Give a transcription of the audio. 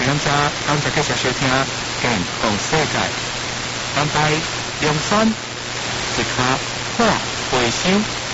感谢继续收听《健康世界》，安排两山一卡看回收。